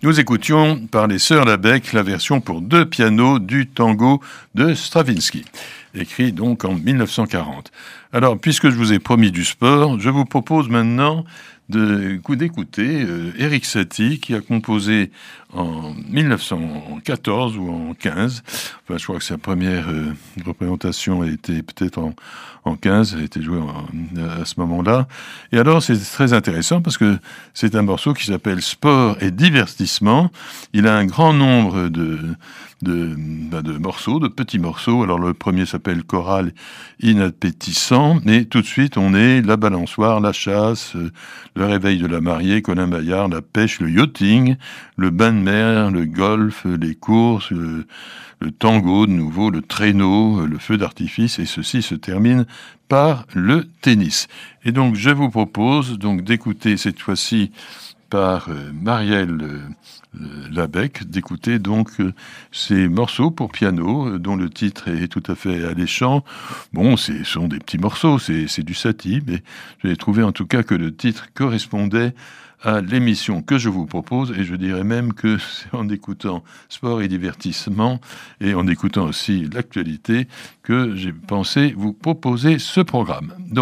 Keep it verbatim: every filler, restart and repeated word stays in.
Nous écoutions par les Sœurs Labec la version pour deux pianos du tango de Stravinsky, écrit donc en dix-neuf cent quarante. Alors, puisque je vous ai promis du sport, je vous propose maintenant de, d'écouter euh, Erik Satie, qui a composé en dix-neuf cent quatorze ou en quinze, enfin je crois que sa première euh, représentation a été peut-être en, en quinze, a été jouée en, à ce moment-là. Et alors c'est très intéressant parce que c'est un morceau qui s'appelle Sport et divertissement. Il a un grand nombre de, de, ben de morceaux, de petits morceaux. Alors le premier s'appelle Choral inappétissant, mais tout de suite on est la balançoire, la chasse, le réveil de la mariée, Colin Maillard, la pêche, le yachting, le bain de mer, le golf, les courses, le, le tango de nouveau, le traîneau, le feu d'artifice, et ceci se termine par le tennis. Et donc je vous propose donc d'écouter cette fois-ci par euh, Marielle euh, Labec, d'écouter donc euh, ces morceaux pour piano, euh, dont le titre est tout à fait alléchant. Bon, ce sont des petits morceaux, c'est, c'est du Satie, mais j'ai trouvé en tout cas que le titre correspondait à l'émission que je vous propose, et je dirais même que c'est en écoutant sport et divertissement, et en écoutant aussi l'actualité, que j'ai pensé vous proposer ce programme. Donc,